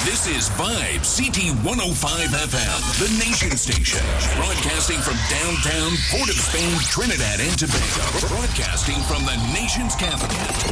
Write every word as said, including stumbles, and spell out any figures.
This is Vibe C T one oh five F M, the nation station. Broadcasting from downtown Port of Spain, Trinidad and Tobago. Broadcasting from the nation's capital.